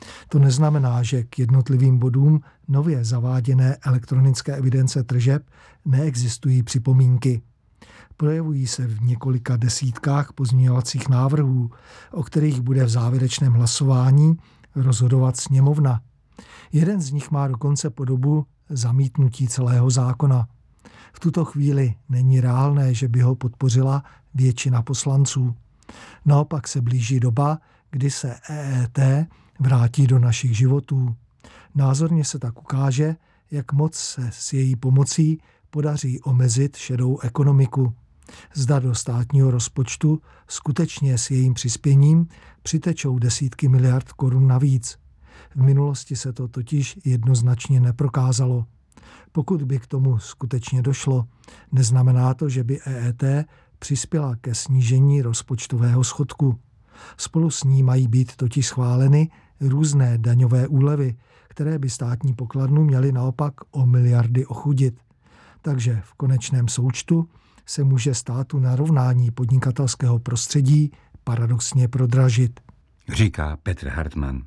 To neznamená, že k jednotlivým bodům nově zaváděné elektronické evidence tržeb neexistují připomínky. Projevují se v několika desítkách pozměňovacích návrhů, o kterých bude v závěrečném hlasování rozhodovat sněmovna. Jeden z nich má dokonce podobu zamítnutí celého zákona. V tuto chvíli není reálné, že by ho podpořila většina poslanců. Naopak se blíží doba, kdy se EET vrátí do našich životů. Názorně se tak ukáže, jak moc se s její pomocí podaří omezit šedou ekonomiku. Zda do státního rozpočtu skutečně s jejím přispěním přitečou desítky miliard korun navíc. V minulosti se to totiž jednoznačně neprokázalo. Pokud by k tomu skutečně došlo, neznamená to, že by EET přispěla ke snížení rozpočtového schodku. Spolu s ní mají být totiž schváleny různé daňové úlevy, které by státní pokladnu měly naopak o miliardy ochudit. Takže v konečném součtu se může státu narovnání podnikatelského prostředí paradoxně prodražit. Říká Petr Hartmann.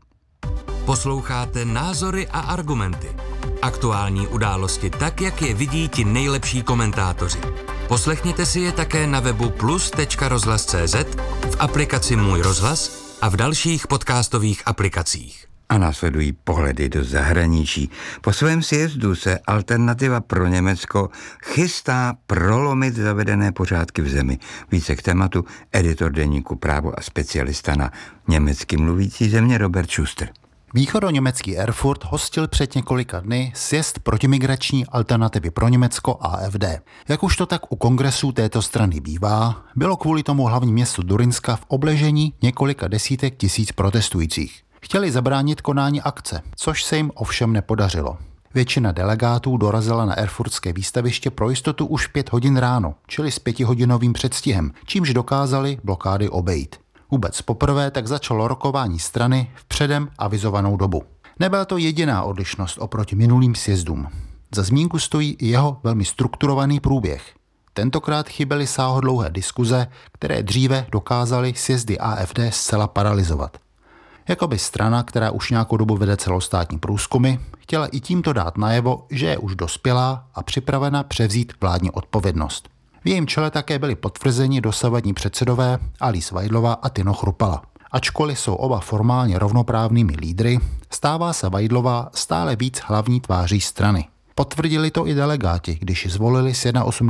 Posloucháte Názory a argumenty. Aktuální události tak, jak je vidí ti nejlepší komentátoři. Poslechněte si je také na webu plus.rozhlas.cz, v aplikaci Můj rozhlas a v dalších podcastových aplikacích. A následují pohledy do zahraničí. Po svém sjezdu se Alternativa pro Německo chystá prolomit zavedené pořádky v zemi. Více k tématu editor deníku Právo a specialista na německy mluvící země Robert Schuster. Východoněmecký Erfurt hostil před několika dny sjezd protimigrační Alternativy pro Německo AfD. Jak už to tak u kongresů této strany bývá, bylo kvůli tomu hlavní město Durinska v obležení několika desítek tisíc protestujících. Chtěli zabránit konání akce, což se jim ovšem nepodařilo. Většina delegátů dorazila na erfurtské výstaviště pro jistotu už v 5 hodin ráno, čili s 5hodinovým předstihem, čímž dokázali blokády obejít. Vůbec poprvé tak začalo rokování strany v předem avizovanou dobu. Nebyla to jediná odlišnost oproti minulým sjezdům. Za zmínku stojí i jeho velmi strukturovaný průběh. Tentokrát chyběly sáhodlouhé diskuze, které dříve dokázaly sjezdy AfD zcela paralyzovat. Jakoby strana, která už nějakou dobu vede celostátní průzkumy, chtěla i tímto dát najevo, že je už dospělá a připravena převzít vládní odpovědnost. V jejím čele také byli potvrzeni dosavadní předsedové Alice Weidlová a Tino Chrupala. Ačkoliv jsou oba formálně rovnoprávnými lídry, stává se Weidlová stále víc hlavní tváří strany. Potvrdili to i delegáti, když zvolili s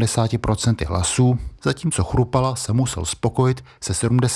81% hlasů, zatímco Chrupala se musel spokojit se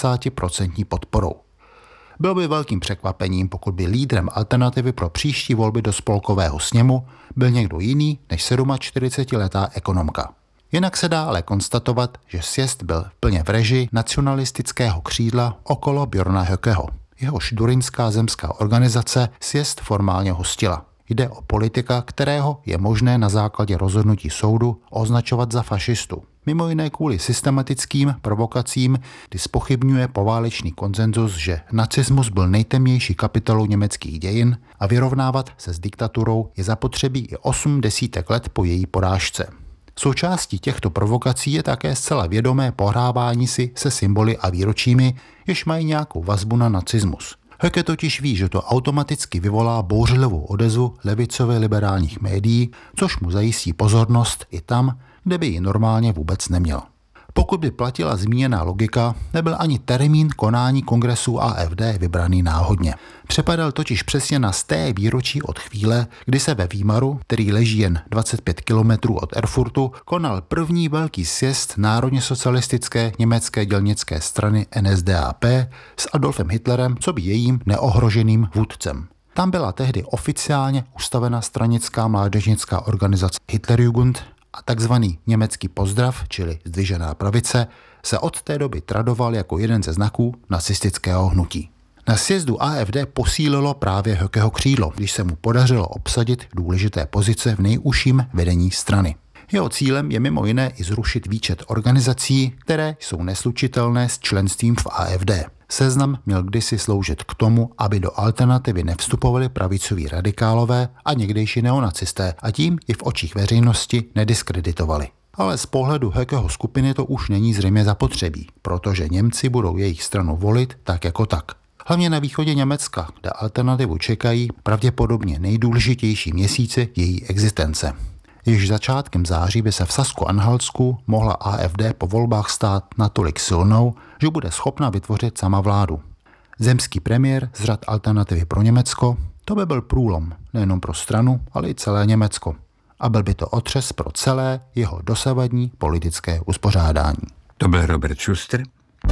70% podporou. Bylo by velkým překvapením, pokud by lídrem Alternativy pro příští volby do spolkového sněmu byl někdo jiný než 47letá ekonomka. Jinak se dá ale konstatovat, že sjezd byl plně v režii nacionalistického křídla okolo Björna Höckeho. Jehož durinská zemská organizace sjezd formálně hostila. Jde o politika, kterého je možné na základě rozhodnutí soudu označovat za fašistu. Mimo jiné kvůli systematickým provokacím, kdy zpochybňuje poválečný konsenzus, že nacismus byl nejtemnější kapitolou německých dějin a vyrovnávat se s diktaturou je zapotřebí i 8 desítek let po její porážce. Součástí těchto provokací je také zcela vědomé pohrávání si se symboly a výročími, jež mají nějakou vazbu na nacismus. Höcke totiž ví, že to automaticky vyvolá bouřlivou odezvu levicově liberálních médií, což mu zajistí pozornost i tam, kde by ji normálně vůbec neměl. Pokud by platila zmíněná logika, nebyl ani termín konání kongresu AfD vybraný náhodně. Přepadal totiž přesně na 100. výročí od chvíle, kdy se ve Výmaru, který leží jen 25 kilometrů od Erfurtu, konal první velký sjezd národně socialistické německé dělnické strany NSDAP s Adolfem Hitlerem coby jejím neohroženým vůdcem. Tam byla tehdy oficiálně ustavena stranická mládežnická organizace Hitlerjugend a takzvaný německý pozdrav, čili zdvižená pravice, se od té doby tradoval jako jeden ze znaků nacistického hnutí. Na sjezdu AfD posílilo právě Höckeho křídlo, když se mu podařilo obsadit důležité pozice v nejužším vedení strany. Jeho cílem je mimo jiné i zrušit výčet organizací, které jsou neslučitelné s členstvím v AfD. Seznam měl kdysi sloužit k tomu, aby do Alternativy nevstupovali pravicoví radikálové a někdejší neonacisté a tím i v očích veřejnosti nediskreditovali. Ale z pohledu Höckeho skupiny to už není zřejmě zapotřebí, protože Němci budou jejich stranu volit tak jako tak. Hlavně na východě Německa, kde alternativu čekají pravděpodobně nejdůležitější měsíce její existence. Již začátkem září by se v Sasku-Anhaltsku mohla AfD po volbách stát natolik silnou, že bude schopna vytvořit sama vládu. Zemský premiér z řad Alternativy pro Německo, to by byl průlom nejenom pro stranu, ale i celé Německo. A byl by to otřes pro celé jeho dosavadní politické uspořádání. To byl Robert Schuster.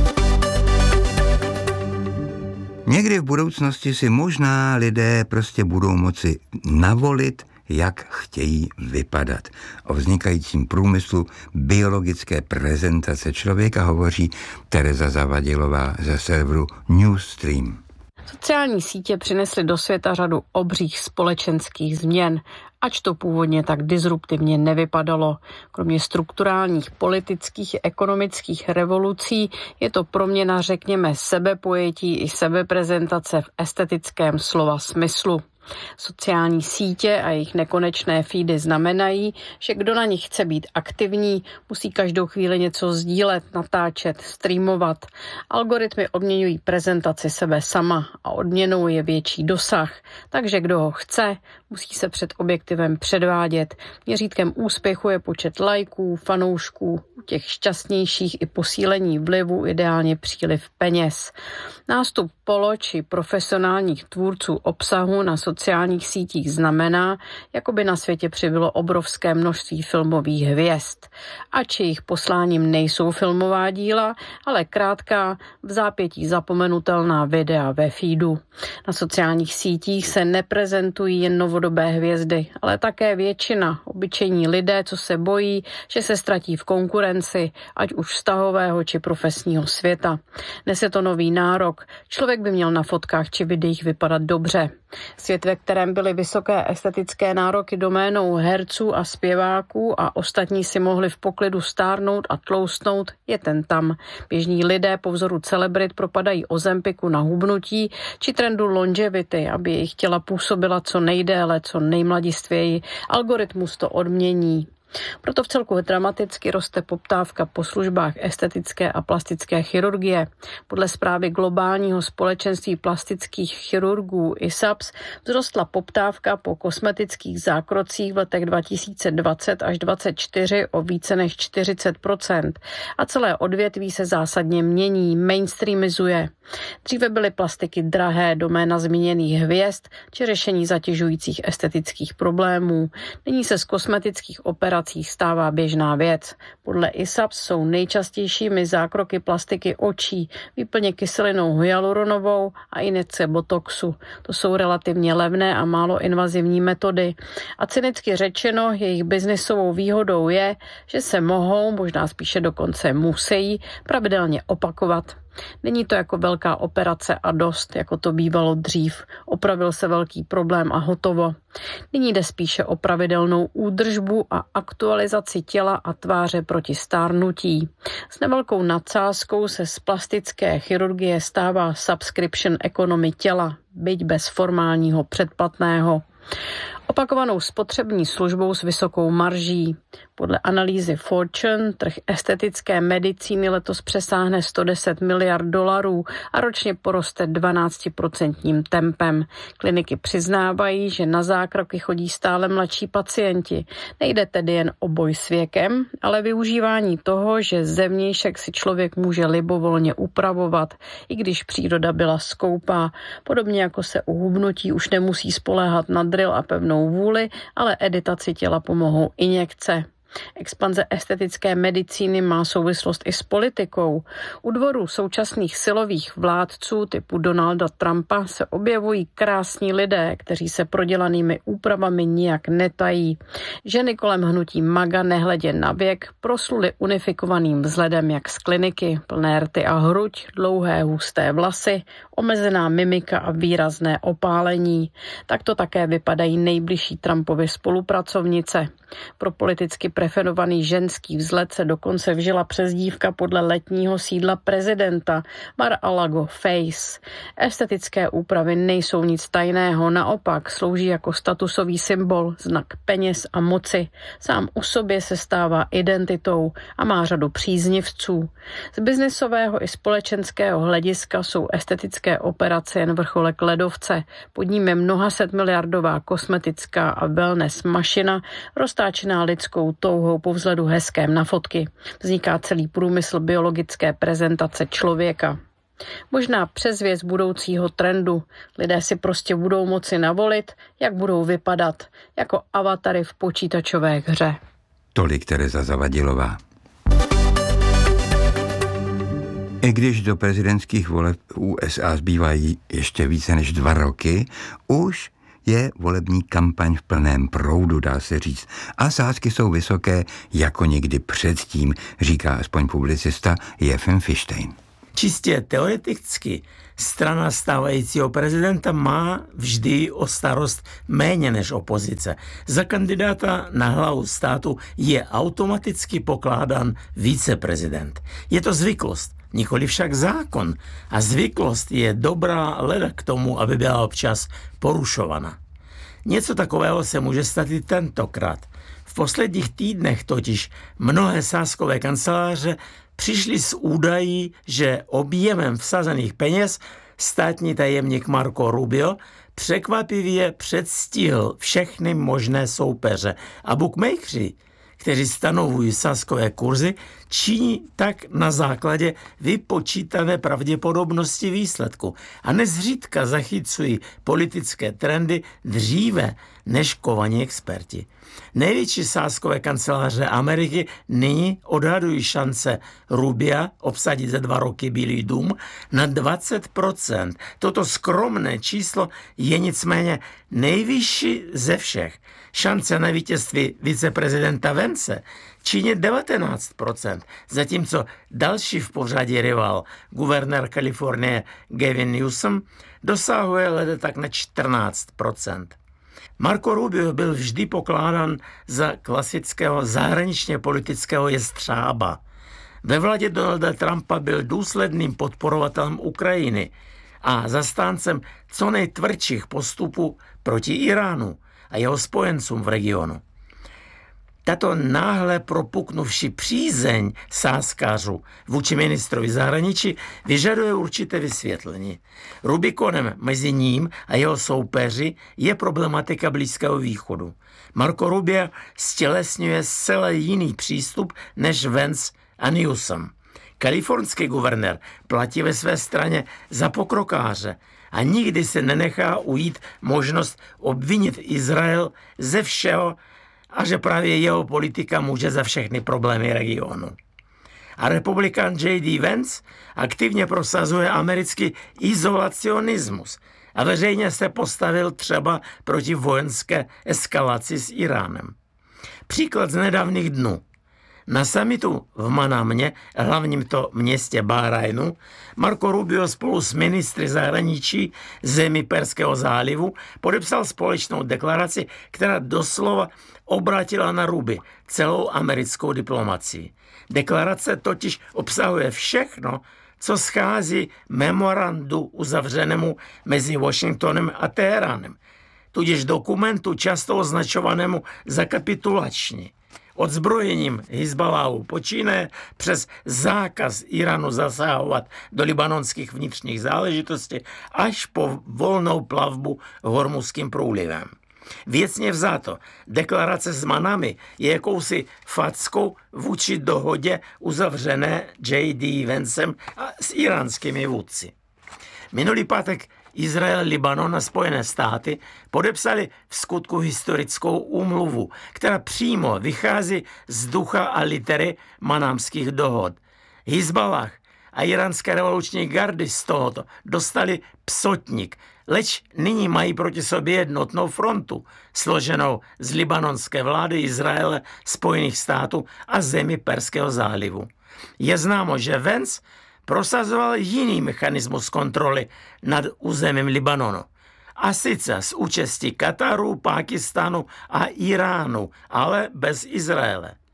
Někdy v budoucnosti si možná lidé prostě budou moci navolit, jak chtějí vypadat. O vznikajícím průmyslu biologické prezentace člověka hovoří Tereza Zavadilová ze serveru Newsstream. Sociální sítě přinesly do světa řadu obřích společenských změn, ač to původně tak disruptivně nevypadalo. Kromě strukturálních politických a ekonomických revolucí je to proměna, řekněme, sebepojetí i sebeprezentace v estetickém slova smyslu. Sociální sítě a jejich nekonečné feedy znamenají, že kdo na nich chce být aktivní, musí každou chvíli něco sdílet, natáčet, streamovat. Algoritmy odměňují prezentaci sebe sama a odměnou je větší dosah, takže kdo ho chce, musí se před objektivem předvádět. Měřítkem úspěchu je počet lajků, fanoušků, u těch šťastnějších i posílení vlivu, ideálně příliv peněz. Nástup polo či profesionálních tvůrců obsahu na sociálních sítích znamená, jako by na světě přibylo obrovské množství filmových hvězd. Ač jejich posláním nejsou filmová díla, ale krátká, v zápětí zapomenutelná videa ve feedu. Na sociálních sítích se neprezentují jen novodobé hvězdy, ale také většina, obyčejní lidé, co se bojí, že se ztratí v konkurenci, ať už vztahového či profesního světa. Dnes je to nový nárok. Člověk by měl na fotkách či videích vypadat dobře. Svět, ve kterém byly vysoké estetické nároky doménou herců a zpěváků a ostatní si mohli v poklidu stárnout a tloustnout, je ten tam. Běžní lidé po vzoru celebrit propadají Ozempiku na hubnutí či trendu longevity, aby jejich těla působila co nejdéle, co nejmladistvěji. Algoritmus to odmění. Proto v celku dramaticky roste poptávka po službách estetické a plastické chirurgie. Podle zprávy globálního společenství plastických chirurgů ISAPS vzrostla poptávka po kosmetických zákrocích v letech 2020 až 2024 o více než 40%. A celé odvětví se zásadně mění, mainstreamizuje. Dříve byly plastiky drahé, doména zmíněných hvězd či řešení zatěžujících estetických problémů. Nyní se z kosmetických operací stává běžná věc. Podle ISAPS jsou nejčastějšími zákroky plastiky očí, výplně kyselinou hyaluronovou a injekce botoxu. To jsou relativně levné a málo invazivní metody. A cynicky řečeno, jejich biznisovou výhodou je, že se mohou, možná spíše dokonce musí, pravidelně opakovat. Není to jako velká operace a dost, jako to bývalo dřív. Opravil se velký problém a hotovo. Nyní jde spíše o pravidelnou údržbu a aktualizaci těla a tváře proti stárnutí. S nevelkou nadsázkou se z plastické chirurgie stává subscription economy těla, byť bez formálního předplatného. Opakovanou spotřební službou s vysokou marží. Podle analýzy Fortune trh estetické medicíny letos přesáhne $110 miliard a ročně poroste 12% tempem. Kliniky přiznávají, že na zákroky chodí stále mladší pacienti. Nejde tedy jen o boj s věkem, ale využívání toho, že zevnějšek si člověk může libovolně upravovat, i když příroda byla skoupá. Podobně jako se u hubnutí už nemusí spoléhat na drill a pevnou vůli, ale editaci těla pomohou injekce. Expanze estetické medicíny má souvislost i s politikou. U dvorů současných silových vládců typu Donalda Trumpa se objevují krásní lidé, kteří se prodělanými úpravami nijak netají. Ženy kolem hnutí MAGA nehledě na věk prosluly unifikovaným vzhledem jak z kliniky, plné rty a hruď, dlouhé husté vlasy, omezená mimika a výrazné opálení. Takto také vypadají nejbližší Trumpovy spolupracovnice. Pro politicky preferovaný ženský vzhled se dokonce vžila přezdívka podle letního sídla prezidenta Mar-a-Lago Face. Estetické úpravy nejsou nic tajného, naopak slouží jako statusový symbol, znak peněz a moci. Sám o sobě se stává identitou a má řadu příznivců. Z biznisového i společenského hlediska jsou estetické operace jen vrcholek ledovce. Pod ním je mnohasetmiliardová kosmetická a wellness mašina, roztáčená lidskou touhou po vzhledu hezkém na fotky. Vzniká celý průmysl biologické prezentace člověka. Možná předzvěst budoucího trendu. Lidé si prostě budou moci navolit, jak budou vypadat, jako avatary v počítačové hře. Tolik Tereza Zavadilová. I když do prezidentských voleb USA zbývají ještě více než 2 roky, už je volební kampaň v plném proudu, dá se říct. A sázky jsou vysoké jako nikdy předtím, říká aspoň publicista Jefim Fištejn. Čistě teoreticky strana stávajícího prezidenta má vždy o starost méně než opozice. Za kandidáta na hlavu státu je automaticky pokládán viceprezident. Je to zvyklost, nikoli však zákon. A zvyklost je dobrá leda k tomu, aby byla občas porušovaná. Něco takového se může stát i tentokrát. V posledních týdnech totiž mnohé sázkové kanceláře přišli s údají, že objemem vsazených peněz státní tajemník Marco Rubio překvapivě předstihl všechny možné soupeře a bookmakeři, kteří stanovují sázkové kurzy, činí tak na základě vypočítané pravděpodobnosti výsledku a nezřídka zachycují politické trendy dříve než kovaní experti. Největší sázkové kanceláře Ameriky nyní odhadují šance Rubia obsadit za 2 roky Bílý dům na 20%. Toto skromné číslo je nicméně nejvyšší ze všech. Šance na vítězství viceprezidenta Vence činí 19%, zatímco další v pořadí rival, guvernér Kalifornie Gavin Newsom, dosahuje lede tak na 14%. Marco Rubio byl vždy pokládán za klasického zahraničně politického jestřába. Ve vládě Donalda Trumpa byl důsledným podporovatelem Ukrajiny a zastáncem co nejtvrdších postupů proti Iránu a jeho spojencům v regionu. Tato náhle propuknuvší přízeň sázkařů vůči ministrovi zahraničí vyžaduje určité vysvětlení. Rubikonem mezi ním a jeho soupeři je problematika Blízkého východu. Marco Rubio stělesňuje zcela jiný přístup než Vance a Newsom. Kalifornský guvernér platí ve své straně za pokrokáře a nikdy se nenechá ujít možnost obvinit Izrael ze všeho, a že právě jeho politika může za všechny problémy regionu. A republikán J.D. Vance aktivně prosazuje americký izolacionismus a veřejně se postavil třeba proti vojenské eskalaci s Iránem. Příklad z nedávných dnů. Na summitu v Manamě, hlavním to městě Bahrajnu, Marco Rubio spolu s ministry zahraničí zemí Perského zálivu podepsal společnou deklaraci, která doslova obrátila na ruby celou americkou diplomacii. Deklarace totiž obsahuje všechno, co schází memorandu uzavřenému mezi Washingtonem a Teheránem, tudíž dokumentu často označovanému za kapitulační. Odzbrojením Hizbaláhu počínaje přes zákaz Iránu zasahovat do libanonských vnitřních záležitostí až po volnou plavbu Hormuzským průlivem. Věcně vzato, deklarace z Manamy je jakousi fackou vůči dohodě uzavřené J.D. Vancem a s iránskými vůdci. Minulý pátek Izrael, Libanon a Spojené státy podepsali v skutku historickou úmluvu, která přímo vychází z ducha a litery manámských dohod. Hizballah a iránské revoluční gardy z tohoto dostali psotník, leč nyní mají proti sobě jednotnou frontu, složenou z libanonské vlády Izraele, Spojených států a zemí Perského zálivu. Je známo, že Vance prosazoval jiný mechanismus kontroly nad územím Libanonu. A sice s účastí Kataru, Pákistánu a Iránu, ale bez Izraele.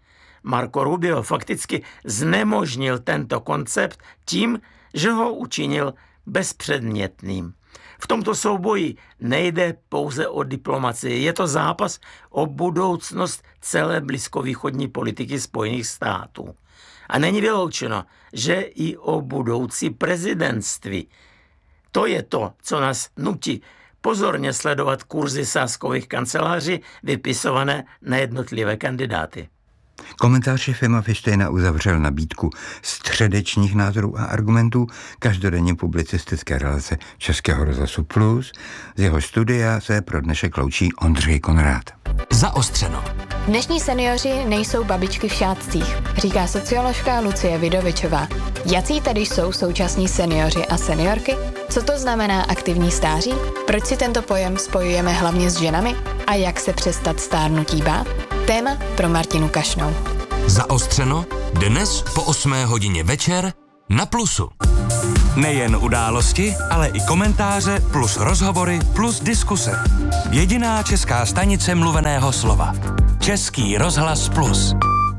Marco Rubio fakticky znemožnil tento koncept tím, že ho učinil bezpředmětným. V tomto souboji nejde pouze o diplomacii, je to zápas o budoucnost celé blízkovýchodní politiky Spojených států. A není vyloučeno, že i o budoucí prezidentství. To je to, co nás nutí pozorně sledovat kurzy sázkových kanceláří vypisované na jednotlivé kandidáty. Komentář šéfa Fištejna uzavřel nabídku středečních názorů a argumentů každodenní publicistické relace Českého rozhlasu Plus. Z jeho studia se pro dnešek loučí Ondřej Konrád. Zaostřeno. Dnešní seniori nejsou babičky v šátcích, říká socioložka Lucie Vidovičová. Jací tedy jsou současní seniori a seniorky? Co to znamená aktivní stáří? Proč si tento pojem spojujeme hlavně s ženami? A jak se přestat stárnutí bát? Téma pro Martinu Kašnou. Zaostřeno dnes po 8 hodině večer na Plusu. Nejen události, ale i komentáře plus rozhovory plus diskuse. Jediná česká stanice mluveného slova. Český rozhlas Plus.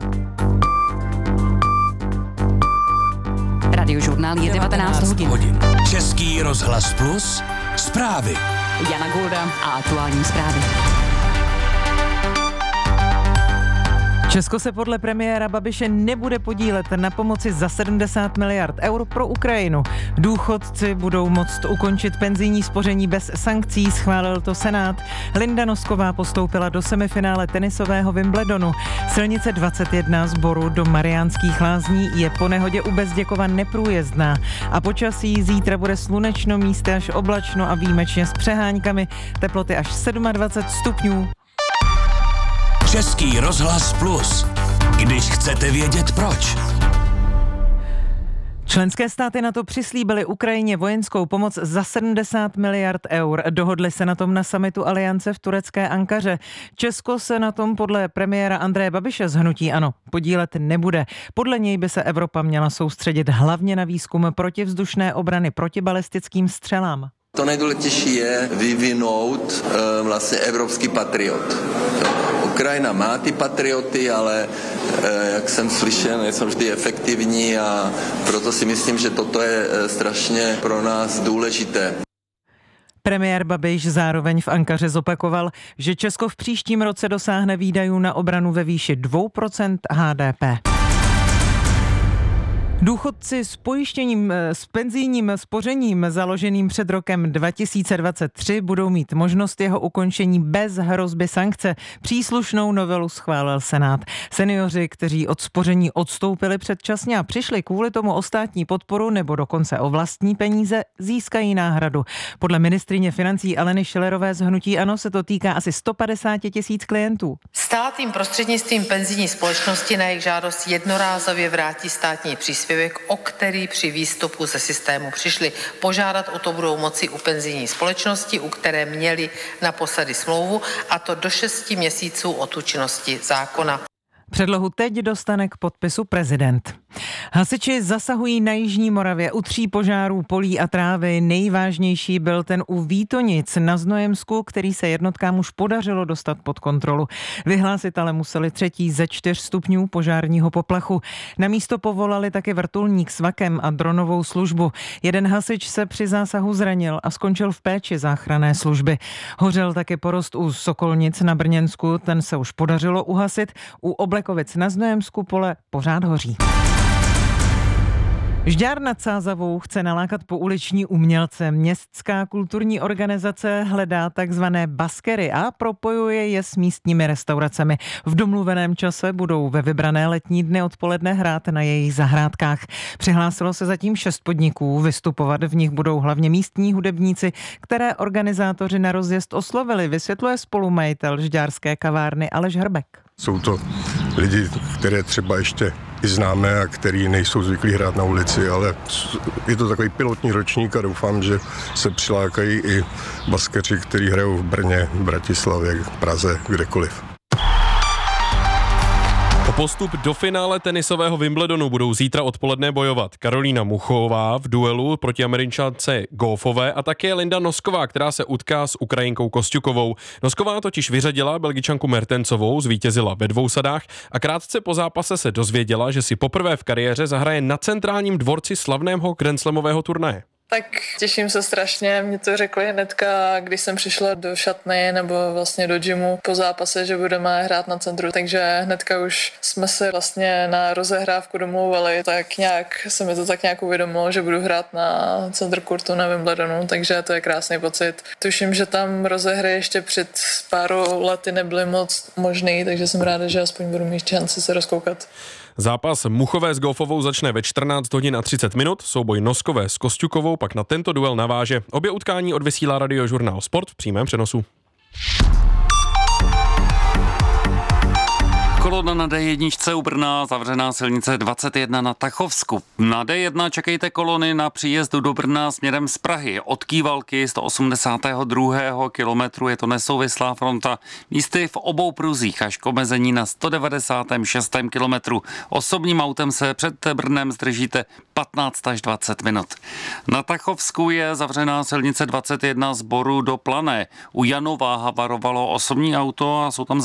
Radiožurnál je 19 hodin. Český rozhlas Plus. Zprávy. Jana Gulda a aktuální zprávy. Česko se podle premiéra Babiše nebude podílet na pomoci za 70 miliard eur pro Ukrajinu. Důchodci budou moct ukončit penzijní spoření bez sankcí, schválil to Senát. Linda Nosková postoupila do semifinále tenisového Wimbledonu. Silnice 21 z Boru do Mariánských Lázní je po nehodě u Bezděkova neprůjezdná. A počasí zítra bude slunečno, místy až oblačno a výjimečně s přehánkami. Teploty až 27 stupňů. Český rozhlas Plus. Když chcete vědět proč. Členské státy NATO přislíbily Ukrajině vojenskou pomoc za 70 miliard eur. Dohodli se na tom na summitu Aliance v turecké Ankaře. Česko se na tom podle premiéra Andreje Babiše z hnutí ANO podílet nebude. Podle něj by se Evropa měla soustředit hlavně na výzkum protivzdušné obrany proti balistickým střelám. To nejdůležitější je vyvinout vlastně evropský patriot. Ukrajina má ty patrioty, ale jak jsem slyšel, nejsou vždy efektivní a proto si myslím, že toto je strašně pro nás důležité. Premiér Babiš zároveň v Ankaře zopakoval, že Česko v příštím roce dosáhne výdajů na obranu ve výši 2% HDP. Důchodci s pojištěním, s penzijním spořením založeným před rokem 2023 budou mít možnost jeho ukončení bez hrozby sankce. Příslušnou novelu schválil Senát. Seniori, kteří od spoření odstoupili předčasně a přišli kvůli tomu o státní podporu nebo dokonce o vlastní peníze, získají náhradu. Podle ministryně financí Aleny Schillerové z hnutí ANO se to týká asi 150 000 klientů. Stát jim prostřednictvím penzijní společnosti na jejich žádost jednorázově vrátí státní příspěvek, o který při výstupu ze systému přišli. Požádat o to budou moci u penzijní společnosti, u které měli naposledy smlouvu, a to do 6 měsíců od účinnosti zákona. Předlohu teď dostane k podpisu prezident. Hasiči zasahují na jižní Moravě u 3 požárů polí a trávy. Nejvážnější byl ten u Vítonic na Znojemsku, který se jednotkám už podařilo dostat pod kontrolu. Vyhlásit ale museli 3. ze 4 stupňů požárního poplachu. Na místo povolali taky vrtulník s vakem a dronovou službu. Jeden hasič se při zásahu zranil a skončil v péči záchranné služby. Hořel taky porost u Sokolnic na Brněnsku, ten se už podařilo uhasit. U Oblekovic na Znojemsku pole pořád hoří. Žďár nad Sázavou chce nalákat pouliční umělce. Městská kulturní organizace hledá takzvané baskery a propojuje je s místními restauracemi. V domluveném čase budou ve vybrané letní dny odpoledne hrát na jejich zahrádkách. Přihlásilo se zatím 6 podniků. Vystupovat v nich budou hlavně místní hudebníci, které organizátoři na rozjezd oslovili, vysvětluje spolumajitel žďárské kavárny Aleš Hrbek. Jsou to lidi, které třeba ještě i známe a který nejsou zvyklí hrát na ulici, ale je to takový pilotní ročník a doufám, že se přilákají i baskeři, kteří hrajou v Brně, Bratislavě, Praze, kdekoliv. Postup do finále tenisového Wimbledonu budou zítra odpoledne bojovat Karolína Muchová v duelu proti Američance Goffové a také Linda Nosková, která se utká s Ukrajinkou Kosťukovou. Nosková totiž vyřadila Belgičanku Mertensovou, zvítězila ve 2 sadách a krátce po zápase se dozvěděla, že si poprvé v kariéře zahraje na centrálním dvorci slavného grandslamového turnaje. Tak těším se strašně, mě to řekli hnedka, když jsem přišla do šatny nebo vlastně do gymu po zápase, že budeme hrát na centru, takže hnedka už jsme se vlastně na rozehrávku domlouvali, tak nějak se mi to tak nějak uvědomilo, že budu hrát na centru kurtu na Wimbledonu, takže to je krásný pocit. Tuším, že tam rozehry ještě před pár lety nebyly moc možný, takže jsem ráda, že aspoň budu mít šanci se rozkoukat. Zápas Muchové s Goffovou začne ve 14 hodin a 30 minut, souboj Noskové s Kosťukovou pak na tento duel naváže. Obě utkání odvysílá Radiožurnál Sport v přímém přenosu. Kolona na D1 u Brna, zavřená silnice 21 na Tachovsku. Na D1 čekejte kolony na příjezdu do Brna směrem z Prahy. Od Kývalky 182. kilometru je to nesouvislá fronta. Místy v obou pruzích až k omezení na 196. kilometru. Osobním autem se před Brnem zdržíte 15 až 20 minut. Na Tachovsku je zavřená silnice 21 z Boru do Plané. U Janova havarovalo osobní auto a jsou tam